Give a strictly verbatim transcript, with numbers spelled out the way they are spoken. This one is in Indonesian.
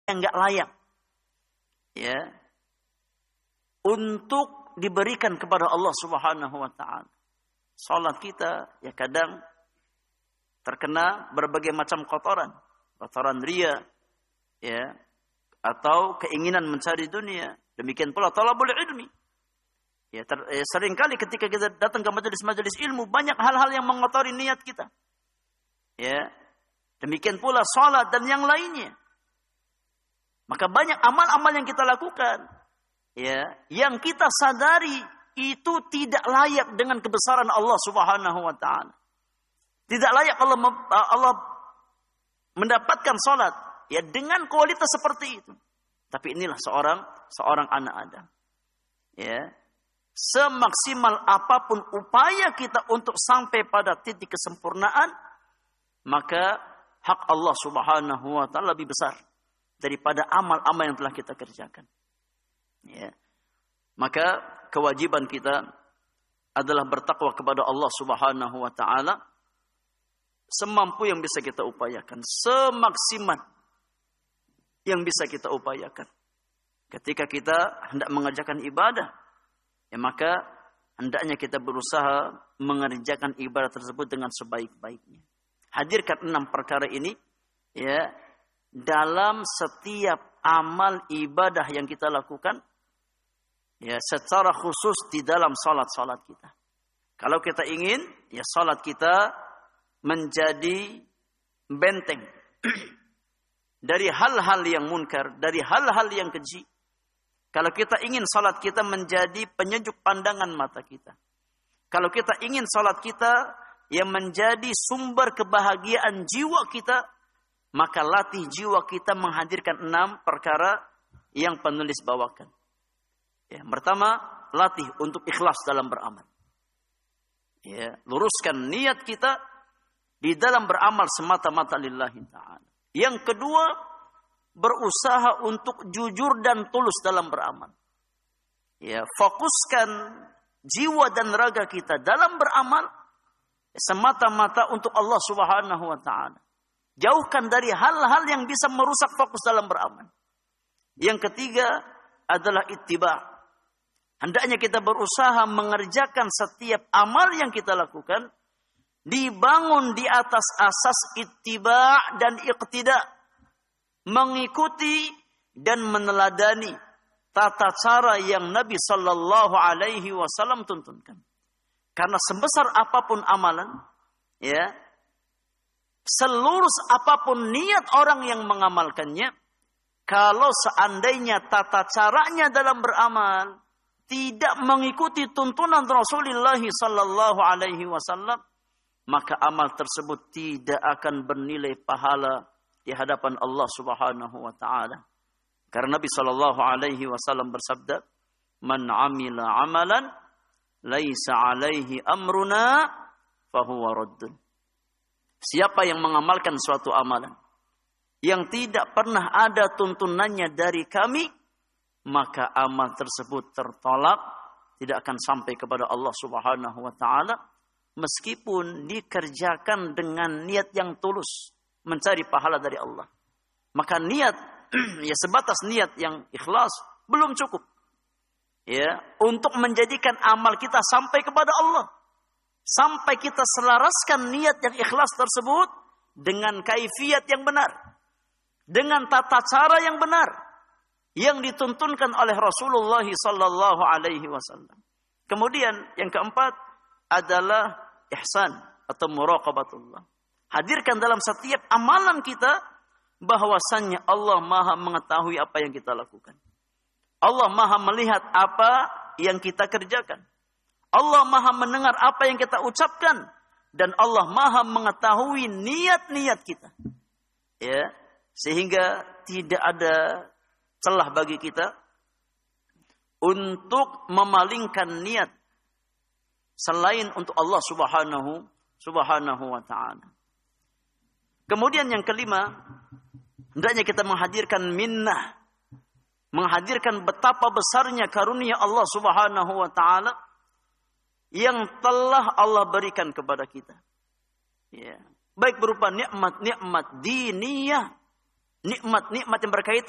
yang enggak layak. Ya. Untuk diberikan kepada Allah Subhanahu wa taala. Salat kita ya kadang terkena berbagai macam kotoran, kotoran ria, ya, atau keinginan mencari dunia. Demikian pula talabul ilmi. Ya, ter, ya seringkali ketika kita datang ke majelis-majelis ilmu banyak hal-hal yang mengotori niat kita. Ya. Demikian pula salat dan yang lainnya. Maka banyak amal-amal yang kita lakukan, ya, yang kita sadari itu tidak layak dengan kebesaran Allah Subhanahu wa taala. Tidak layak Allah Allah mendapatkan salat ya dengan kualitas seperti itu. Tapi inilah seorang seorang anak Adam. Ya. Semaksimal apapun upaya kita untuk sampai pada titik kesempurnaan, maka hak Allah Subhanahu wa taala lebih besar daripada amal-amal yang telah kita kerjakan. Ya. Maka kewajiban kita adalah bertakwa kepada Allah Subhanahu wa taala semampu yang bisa kita upayakan, semaksimal yang bisa kita upayakan. Ketika kita hendak mengerjakan ibadah, ya maka hendaknya kita berusaha mengerjakan ibadah tersebut dengan sebaik-baiknya. Hadirkan enam perkara ini ya dalam setiap amal ibadah yang kita lakukan, ya secara khusus di dalam salat-salat kita. Kalau kita ingin ya salat kita menjadi benteng dari hal-hal yang munkar, dari hal-hal yang keji. Kalau kita ingin salat kita menjadi penyejuk pandangan mata kita. Kalau kita ingin salat kita yang menjadi sumber kebahagiaan jiwa kita, maka latih jiwa kita menghadirkan enam perkara yang penulis bawakan. Ya, pertama, latih untuk ikhlas dalam beramal. Ya, luruskan niat kita di dalam beramal semata-mata lillahi ta'ala. Yang kedua, berusaha untuk jujur dan tulus dalam beramal. Ya, fokuskan jiwa dan raga kita dalam beramal semata-mata untuk Allah Subhanahu wa taala. Jauhkan dari hal-hal yang bisa merusak fokus dalam beramal. Yang ketiga adalah ittiba. Hendaknya kita berusaha mengerjakan setiap amal yang kita lakukan dibangun di atas asas ittiba dan iqtida, mengikuti dan meneladani tata cara yang Nabi sallallahu alaihi wasallam tuntunkan. Karena sebesar apapun amalan, ya, selurus apapun niat orang yang mengamalkannya, kalau seandainya tata caranya dalam beramal tidak mengikuti tuntunan Rasulullah sallallahu alaihi wasallam, maka amal tersebut tidak akan bernilai pahala di hadapan Allah Subhanahu wa taala. Karena Nabi sallallahu alaihi wasallam bersabda, "Man 'amila 'amalan laisa 'alaihi amruna fahuwa raddun." Siapa yang mengamalkan suatu amalan yang tidak pernah ada tuntunannya dari kami, maka amal tersebut tertolak, tidak akan sampai kepada Allah Subhanahu wa taala meskipun dikerjakan dengan niat yang tulus mencari pahala dari Allah. Maka niat ya sebatas niat yang ikhlas belum cukup. Ya, untuk menjadikan amal kita sampai kepada Allah. Sampai kita selaraskan niat yang ikhlas tersebut dengan kaifiat yang benar. Dengan tata cara yang benar yang dituntunkan oleh Rasulullah sallallahu alaihi wasallam. Kemudian yang keempat adalah ihsan atau muraqabatullah. Hadirkan dalam setiap amalan kita bahwasannya Allah Maha mengetahui apa yang kita lakukan. Allah Maha melihat apa yang kita kerjakan. Allah Maha mendengar apa yang kita ucapkan dan Allah Maha mengetahui niat-niat kita. Ya, sehingga tidak ada celah bagi kita untuk memalingkan niat selain untuk Allah Subhanahu Subhanahu wa taala. Kemudian yang kelima, hendaknya kita menghadirkan minnah, menghadirkan betapa besarnya karunia Allah Subhanahu wa taala yang telah Allah berikan kepada kita. Ya, baik berupa nikmat-nikmat diniyah, nikmat-nikmat yang berkaitan